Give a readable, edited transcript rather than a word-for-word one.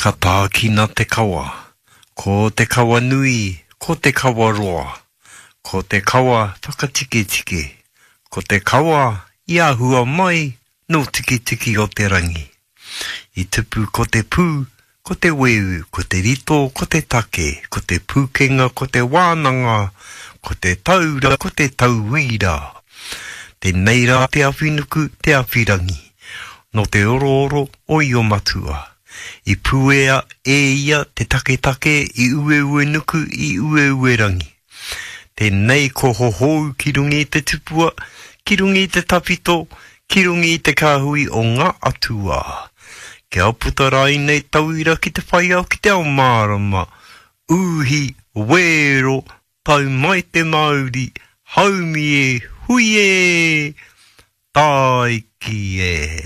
Ka tākina te kawa. Ko te kawa nui, ko te kawa roa. Ko te kawa whakatike-tike. Ko te kawa ia hua mai no tiki-tiki o te rangi. I tupu ko te pū, ko te weu, ko te rito, ko te take, ko te pūkenga, ko te wānanga, ko te taura, ko te tauira. Te neira te awhinuku, te awhirangi. No te oro o i o matua. I puea e ia te take I ue nuku I ue rangi. Tēnei ko hohou ki rungi I te tupua, ki rungi I te tapito, ki rungi I te kāhui o ngā atua. Kia puta rai nei tauira ki te whai au ki te ao mārama. Uhi, wero, tau mai te Māori, haumi e, hui e, taiki e.